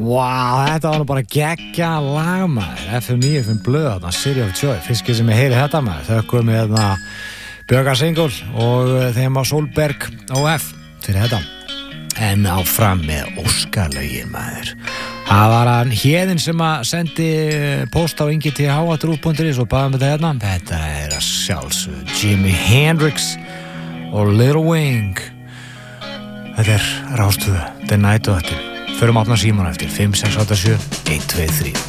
Vá, þetta var nú bara geggja lag maður. FM 95 blöð þarna, City of Joy. Fyrst sem ég heyri þetta maður. Þökkum við þarna Björgar Singul og þeim á Solberg OF fyrir þetta. En áfram með Óskarlögin maður. Það var hann Héðinn sem að sendi post á ingi.th@rúv.is og baði með þetta hérna. Þetta að sjálfsögðu Jimi Hendrix og Little Wing. Þetta Rástvö, The Night of It. Förum átna síman eftir 5, 6, 8, 7, 1, 2, 3.